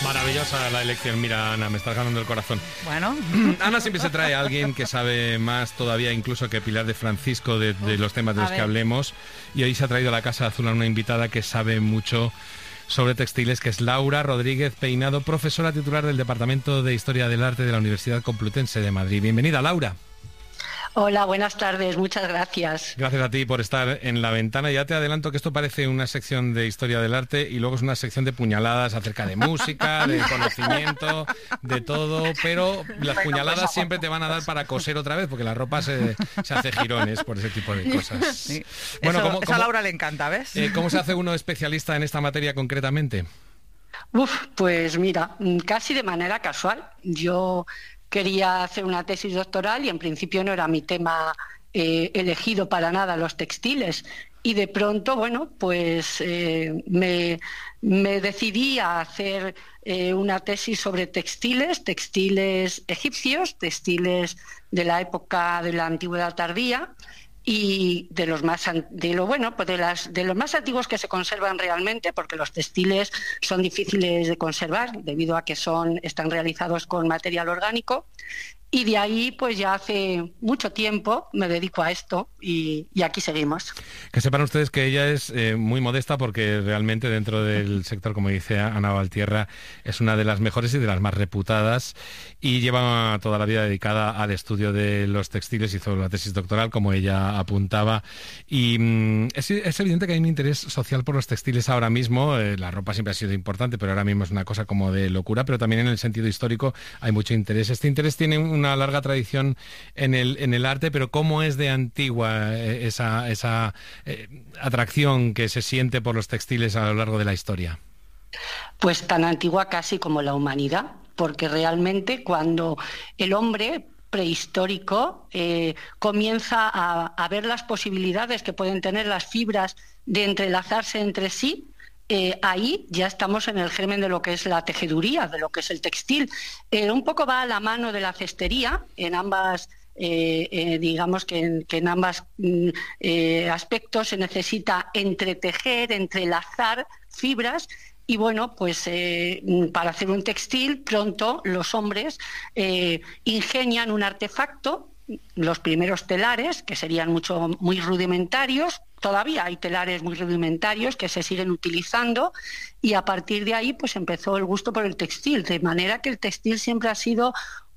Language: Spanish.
Maravillosa la elección. Mira, Ana, me estás ganando el corazón. Bueno. Ana siempre se trae a alguien que sabe más todavía incluso que Pilar de Francisco de los temas de los que hablemos. Y hoy se ha traído a la Casa Azul a una invitada que sabe mucho sobre textiles, que es Laura Rodríguez Peinado, profesora titular del Departamento de Historia del Arte de la Universidad Complutense de Madrid. Bienvenida, Laura. Hola, buenas tardes, muchas gracias. Gracias a ti por estar en La Ventana. Ya te adelanto que esto parece una sección de historia del arte y luego es una sección de puñaladas acerca de música, de conocimiento, de todo, pero las puñaladas siempre te van a dar para coser otra vez, porque la ropa se hace jirones por ese tipo de cosas. Sí. Bueno, eso a Laura le encanta, ¿ves? ¿Cómo se hace uno especialista en esta materia concretamente? Pues mira, casi de manera casual. Yo quería hacer una tesis doctoral y en principio no era mi tema elegido para nada, los textiles. Y de pronto, bueno, pues me decidí a hacer una tesis sobre textiles egipcios, textiles de la época de la antigüedad tardía, y de los más antiguos que se conservan realmente, porque los textiles son difíciles de conservar debido a que están realizados con material orgánico. Y de ahí, pues ya hace mucho tiempo me dedico a esto y aquí seguimos. Que sepan ustedes que ella es muy modesta, porque realmente dentro del sector, como dice Ana Valtierra, es una de las mejores y de las más reputadas, y lleva toda la vida dedicada al estudio de los textiles. Hizo la tesis doctoral, como ella apuntaba, y es evidente que hay un interés social por los textiles ahora mismo. La ropa siempre ha sido importante, pero ahora mismo es una cosa como de locura, pero también en el sentido histórico hay mucho interés. Este interés tiene una larga tradición en el arte, pero ¿cómo es de antigua esa atracción que se siente por los textiles a lo largo de la historia? Pues tan antigua casi como la humanidad, porque realmente cuando el hombre prehistórico comienza a ver las posibilidades que pueden tener las fibras de entrelazarse entre sí, ahí ya estamos en el germen de lo que es la tejeduría, de lo que es el textil. Un poco va a la mano de la cestería, en ambas, digamos que en ambos aspectos se necesita entretejer, entrelazar fibras. Y bueno, pues para hacer un textil, pronto los hombres ingenian un artefacto, los primeros telares, que serían muy rudimentarios. Todavía hay telares muy rudimentarios que se siguen utilizando, y a partir de ahí pues empezó el gusto por el textil, de manera que el textil siempre ha sido